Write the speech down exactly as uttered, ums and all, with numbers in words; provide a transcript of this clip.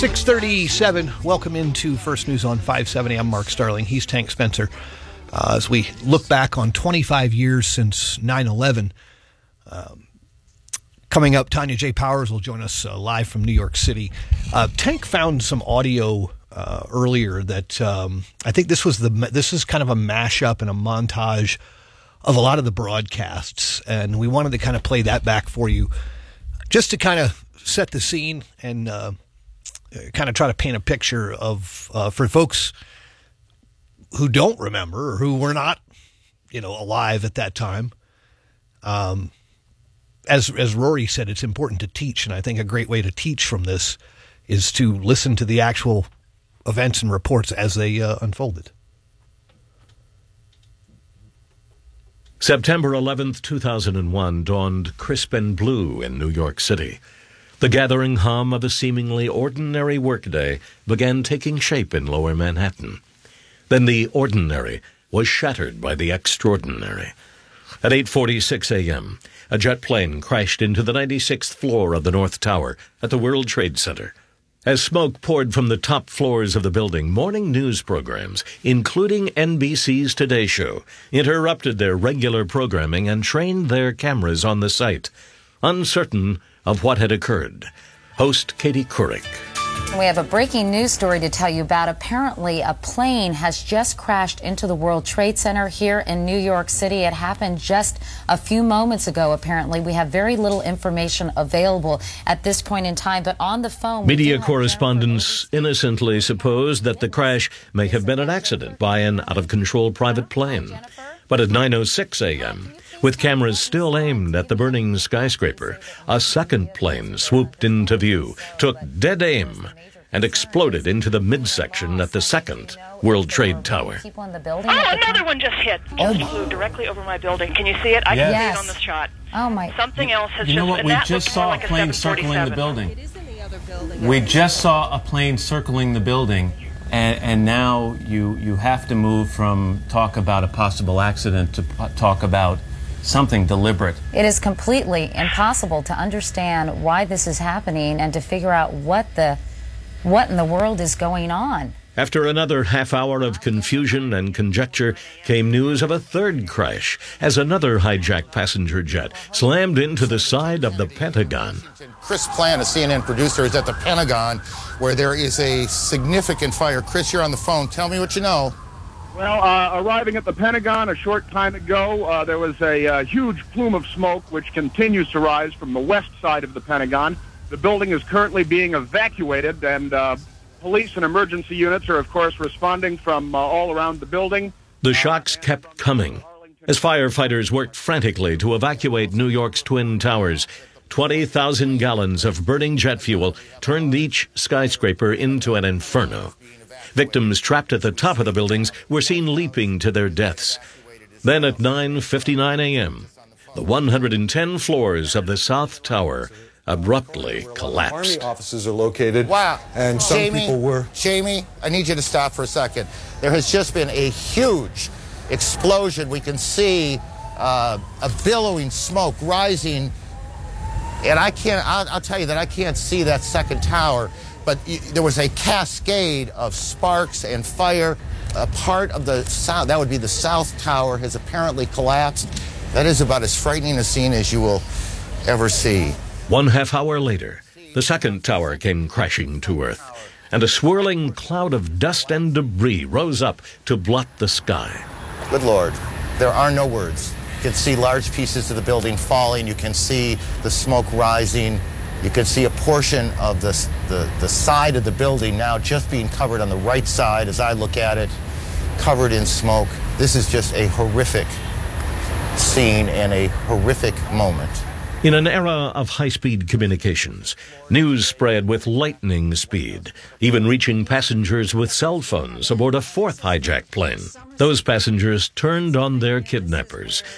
six thirty-seven. Welcome into First News on five seventy. I'm Mark Starling. He's Tank Spencer. Uh, as we look back on twenty-five years since nine eleven, um, coming up, Tanya J. Powers will join us uh, live from New York City. Uh, Tank found some audio uh, earlier that um, I think this was the this is kind of a mashup and a montage of a lot of the broadcasts, and we wanted to kind of play that back for you, just to kind of set the scene and uh, kind of try to paint a picture of uh, for folks who don't remember or who were not, you know, alive at that time. Um, as as Rory said, it's important to teach, and I think a great way to teach from this is to listen to the actual events and reports as they uh, unfolded. September eleventh, two thousand one dawned crisp and blue in New York City. The gathering hum of a seemingly ordinary workday began taking shape in Lower Manhattan. Then the ordinary was shattered by the extraordinary. At eight forty-six a.m., a jet plane crashed into the ninety-sixth floor of the North Tower at the World Trade Center. As smoke poured from the top floors of the building, morning news programs, including N B C's Today Show, interrupted their regular programming and trained their cameras on the site, uncertain of what had occurred. Host Katie Couric. We have a breaking news story to tell you about. Apparently, a plane has just crashed into the World Trade Center here in New York City. It happened just a few moments ago, apparently. We have very little information available at this point in time, but on the phone... Media correspondents innocently supposed that the crash may have been an accident by an out-of-control private plane. But at nine oh six a.m., with cameras still aimed at the burning skyscraper, a second plane swooped into view, took dead aim, and exploded into the midsection at the second World Trade Tower. Oh, another one just hit. Just oh. flew directly over my building. Can you see it? I yes. can yes. see it on the shot. Oh my! Something else has you just... You know what? We just saw like a plane a circling the building. It is in the other building. We just saw a plane circling the building, and, and now you you have to move from talk about a possible accident to talk about something deliberate. It is completely impossible to understand why this is happening and to figure out what the what in the world is going on. After another half hour of confusion and conjecture came news of a third crash as another hijacked passenger jet slammed into the side of the Pentagon. Chris Plant, a C N N producer, is at the Pentagon where there is a significant fire. Chris, you're on the phone. Tell me what you know. Well, uh, arriving at the Pentagon a short time ago, uh, there was a uh, huge plume of smoke which continues to rise from the west side of the Pentagon. The building is currently being evacuated, and uh, police and emergency units are, of course, responding from uh, all around the building. The shocks kept coming as firefighters worked frantically to evacuate New York's Twin Towers. twenty thousand gallons of burning jet fuel turned each skyscraper into an inferno. Victims trapped at the top of the buildings were seen leaping to their deaths. Then at nine fifty-nine a.m., the one hundred ten floors of the South Tower abruptly collapsed. Army offices are located. Wow. And some Jamie, people were... Jamie, I need you to stop for a second. There has just been a huge explosion. We can see uh, a billowing smoke rising. And I can't, I'll, I'll tell you that I can't see that second tower. But there was a cascade of sparks and fire. A part of the south, that would be the South Tower, has apparently collapsed. That is about as frightening a scene as you will ever see. One half hour later, the second tower came crashing to earth, and a swirling cloud of dust and debris rose up to blot the sky. Good Lord, there are no words. You can see large pieces of the building falling. You can see the smoke rising. You can see a portion of the, the, the side of the building now just being covered on the right side as I look at it, covered in smoke. This is just a horrific scene and a horrific moment. In an era of high-speed communications, news spread with lightning speed, even reaching passengers with cell phones aboard a fourth hijacked plane. Those passengers turned on their kidnappers